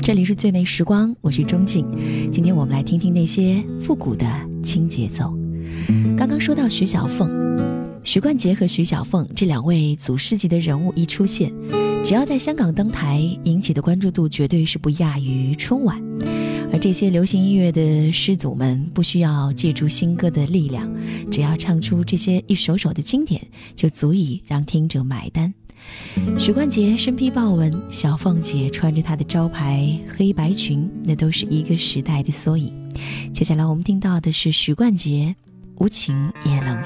这里是最美时光，我是钟静。今天我们来听听那些复古的轻节奏。刚刚说到徐小凤，许冠杰和徐小凤这两位祖师级的人物一出现，只要在香港登台，引起的关注度绝对是不亚于春晚。而这些流行音乐的师祖们不需要借助新歌的力量，只要唱出这些一首首的经典，就足以让听者买单。许冠杰身披豹纹，小凤姐穿着她的招牌黑白裙，那都是一个时代的缩影。接下来我们听到的是许冠杰《无情也冷》。